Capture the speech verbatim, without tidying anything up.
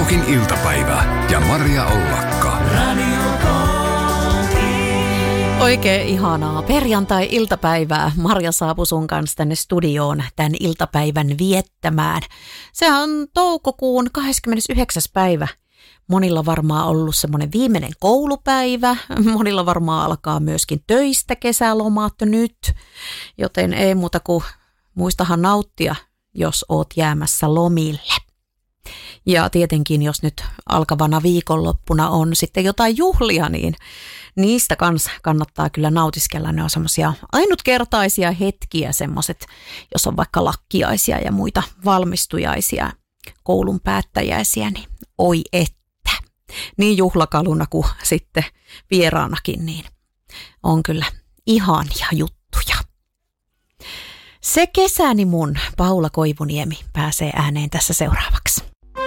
Suomirokin iltapäivä ja Maria Ollakka. Oikein ihanaa perjantai-iltapäivää. Marja saapui sun kanssa tänne studioon tämän iltapäivän viettämään. Se on toukokuun kahdeskymmenesyhdeksäs päivä. Monilla varmaan ollut semmoinen viimeinen koulupäivä. Monilla varmaan alkaa myöskin töistä kesälomat nyt. Joten ei muuta kuin muistahan nauttia, jos oot jäämässä lomille. Ja tietenkin, jos nyt alkavana viikonloppuna on sitten jotain juhlia, niin niistä kanssa kannattaa kyllä nautiskella. Ne on semmoisia ainutkertaisia hetkiä, semmoiset, jos on vaikka lakkiaisia ja muita valmistujaisia, koulun päättäjäisiä, niin oi että. Niin juhlakaluna kuin sitten vieraanakin, niin on kyllä ihania juttuja. Se kesäni mun, Paula Koivuniemi, pääsee ääneen tässä seuraavaksi.